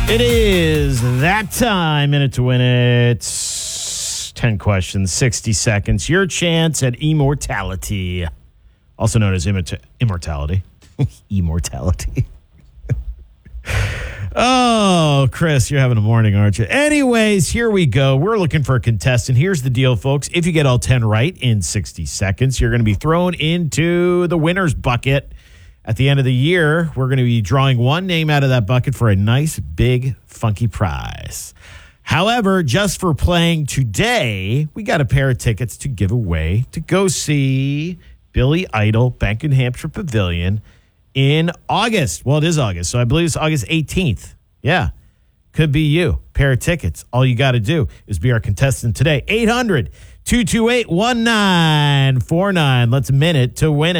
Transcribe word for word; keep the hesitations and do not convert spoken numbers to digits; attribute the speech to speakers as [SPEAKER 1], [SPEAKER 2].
[SPEAKER 1] It is that time. Minute to win it. ten questions, sixty seconds. Your chance at immortality. Also known as immort- immortality. Immortality. Oh, Chris, you're having a morning, aren't you? Anyways, here we go. We're looking for a contestant. Here's the deal, folks. If you get all ten right in sixty seconds, you're going to be thrown into the winner's bucket. At the end of the year, we're going to be drawing one name out of that bucket for a nice, big, funky prize. However, just for playing today, we got a pair of tickets to give away to go see Billy Idol, Bank of New Hampshire Pavilion in August. Well, it is August, so I believe it's August eighteenth. Yeah, could be you. Pair of tickets. All you got to do is be our contestant today. eight hundred, two two eight, one nine four nine. Let's minute to win it.